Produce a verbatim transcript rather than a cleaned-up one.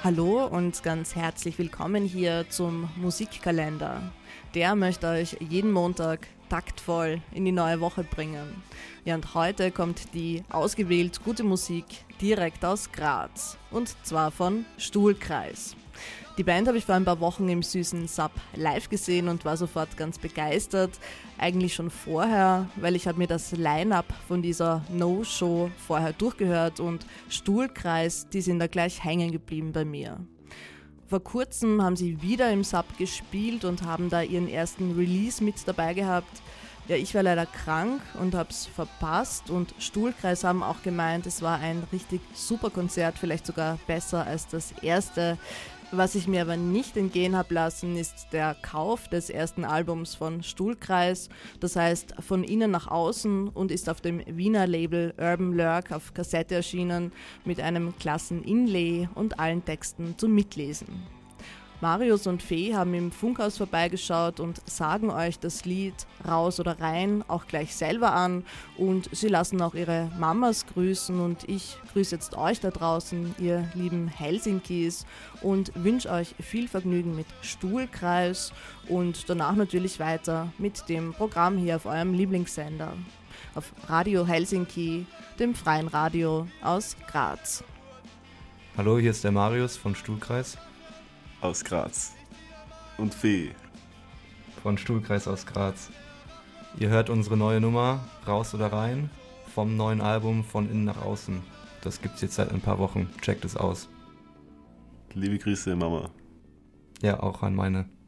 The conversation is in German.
Hallo und ganz herzlich willkommen hier zum Musikkalender. Der möchte euch jeden Montag taktvoll in die neue Woche bringen. Ja, und heute kommt die ausgewählt gute Musik direkt aus Graz. Und zwar von Stuhlkreis. Die Band habe ich vor ein paar Wochen im süßen Sub live gesehen und war sofort ganz begeistert. Eigentlich schon vorher, weil ich habe mir das Line-Up von dieser No-Show vorher durchgehört und Stuhlkreis, die sind da gleich hängen geblieben bei mir. Vor kurzem haben sie wieder im Sub gespielt und haben da ihren ersten Release mit dabei gehabt. Ja, ich war leider krank und hab's verpasst und Stuhlkreis haben auch gemeint, es war ein richtig super Konzert, vielleicht sogar besser als das erste. Was ich mir aber nicht entgehen habe lassen, ist der Kauf des ersten Albums von Stuhlkreis. Das heißt von innen nach außen und ist auf dem Wiener Label Urban Lurk auf Kassette erschienen mit einem klassen Inlay und allen Texten zum Mitlesen. Marius und Fee haben im Funkhaus vorbeigeschaut und sagen euch das Lied Raus oder Rein auch gleich selber an und sie lassen auch ihre Mamas grüßen und ich grüße jetzt euch da draußen, ihr lieben Helsinkis, und wünsche euch viel Vergnügen mit Stuhlkreis und danach natürlich weiter mit dem Programm hier auf eurem Lieblingssender, auf Radio Helsinki, dem freien Radio aus Graz. Hallo, hier ist der Marius von Stuhlkreis. Aus Graz. Und Fee. Von Stuhlkreis aus Graz. Ihr hört unsere neue Nummer, Raus oder Rein, vom neuen Album Von innen nach außen. Das gibt's jetzt seit ein paar Wochen. Checkt es aus. Liebe Grüße, Mama. Ja, auch an meine.